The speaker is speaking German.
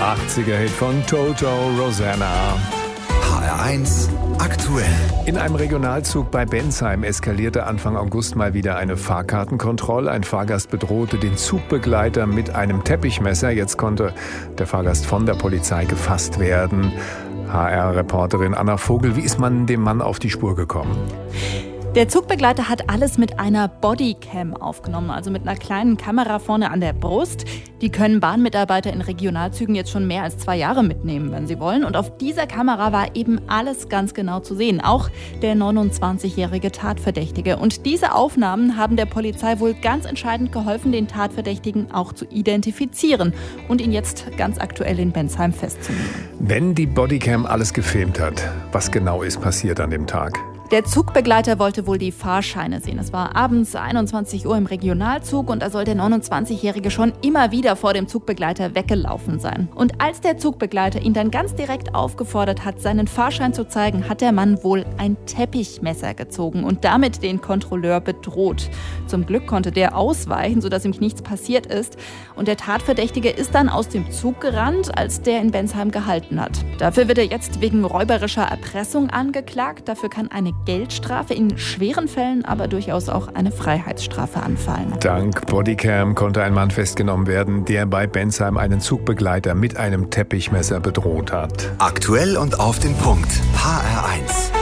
80er-Hit von Toto, Rosanna. HR1 aktuell. In einem Regionalzug bei Bensheim eskalierte Anfang August mal wieder eine Fahrkartenkontrolle. Ein Fahrgast bedrohte den Zugbegleiter mit einem Teppichmesser. Jetzt konnte der Fahrgast von der Polizei gefasst werden. HR-Reporterin Anna Vogel, wie ist man dem Mann auf die Spur gekommen? Der Zugbegleiter hat alles mit einer Bodycam aufgenommen, also mit einer kleinen Kamera vorne an der Brust. Die können Bahnmitarbeiter in Regionalzügen jetzt schon mehr als 2 Jahre mitnehmen, wenn sie wollen. Und auf dieser Kamera war eben alles ganz genau zu sehen, auch der 29-jährige Tatverdächtige. Und diese Aufnahmen haben der Polizei wohl ganz entscheidend geholfen, den Tatverdächtigen auch zu identifizieren und ihn jetzt ganz aktuell in Bensheim festzunehmen. Wenn die Bodycam alles gefilmt hat, was genau ist passiert an dem Tag? Der Zugbegleiter wollte wohl die Fahrscheine sehen. Es war abends 21 Uhr im Regionalzug und da soll der 29-Jährige schon immer wieder vor dem Zugbegleiter weggelaufen sein. Und als der Zugbegleiter ihn dann ganz direkt aufgefordert hat, seinen Fahrschein zu zeigen, hat der Mann wohl ein Teppichmesser gezogen und damit den Kontrolleur bedroht. Zum Glück konnte der ausweichen, sodass ihm nichts passiert ist. Und der Tatverdächtige ist dann aus dem Zug gerannt, als der in Bensheim gehalten hat. Dafür wird er jetzt wegen räuberischer Erpressung angeklagt. Dafür kann eine Geldstrafe, in schweren Fällen aber durchaus auch eine Freiheitsstrafe anfallen. Dank Bodycam konnte ein Mann festgenommen werden, der bei Bensheim einen Zugbegleiter mit einem Teppichmesser bedroht hat. Aktuell und auf den Punkt. HR1.